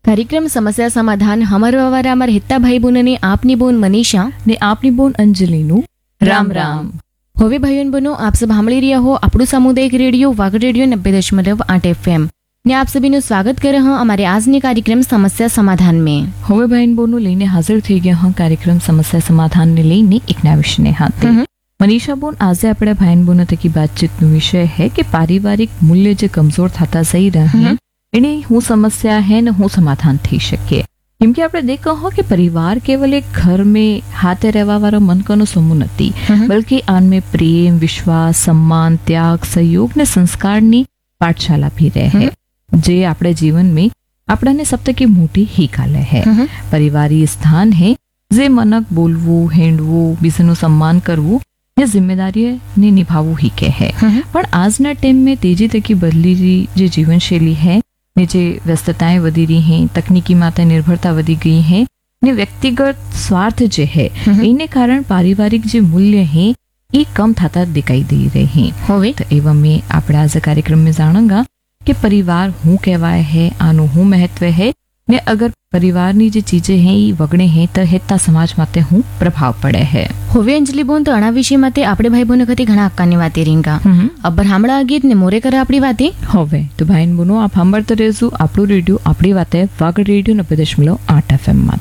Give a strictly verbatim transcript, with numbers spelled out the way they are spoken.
કાર્યક્રમ સમસ્યા સમાધાન હમારો અવારા અમાર હેતા ભાઈ બોન અને આપની બોન મનીષા ને આપની બોન અંજલિનું રામ રામ. હવે ભાઈઓ બનો આપ સબ સાંભળી રહ્યા હો આપણું સામુદાયિક રેડિયો વાગડ રેડિયો નब्बे दशमलव आठ एफएम ने आप सभी નું સ્વાગત કરે હા અમારે આજની કાર્યક્રમ સમસ્યા સમાધાન में. હવે બહેન બોનો લઈને હાજર થઈ ગયા હા કાર્યક્રમ સમસ્યા સમાધાન ને લઈને એક નવા વિષયને હાથે. મનીષા બોન આજે આપણે બહેન બોનો તકી बातचीत નો વિષય है कि पारिवारिक मूल्य જે કમજોર થતા જઈ રહ્યા એની હું समस्या है ને હું સમાધાન થઈ શકે. કેમ કે આપણે દેખો હો કે પરિવાર केवल एक घर में हाथे रहवा वाला मन का समूह नहीं बल्कि आनमें प्रेम विश्वास सम्मान त्याग सहयोग ने संस्कार ની पाठशाला भी रहे जे આપણે जीवन में આપણને સપ્તકી મોટી હિકાલે હે. પરિવારી સ્થાન હે જે મનક બોલવું હેંડવું બીજાનું સન્માન કરવું ये जिम्मेदारी ने निभावू ही के है. पर આજના ટાઈમ में तेजी तकी बदली जो जीवन शैली है ने जे व्यस्तताएं वधी रही हैं तकनीकी माते निर्भरता वधी गई है ने व्यक्तिगत स्वार्थ जे है इने कारण पारिवारिक जे मूल्य है ये कम थाता दिखाई दे रहे हैं. होवे तो एवं में આપણે आज कार्यक्रम में जानेंगे कि परिवार हूँ कहवाय है आनो हूँ महत्व है ने अगर परिवार नी जे चीजें हैं ये वगणे हैं तो हेता समाज माते हूँ प्रभाव पड़े है. હવે અંજલિ બોન તો આના વિષય માટે આપણે ભાઈ બોને કથી ઘણા અક્કાની વાતે રીંગા અબર હામળા ગીત ને મોરે કરે આપણી વાતે. હવે તો ભાઈ બોનો આપ સાંભળતા રહેજો આપણું રેડિયો આપણી વાતે વાગડ રેડિયો નब्बे दशमलव आठ एफएम માં.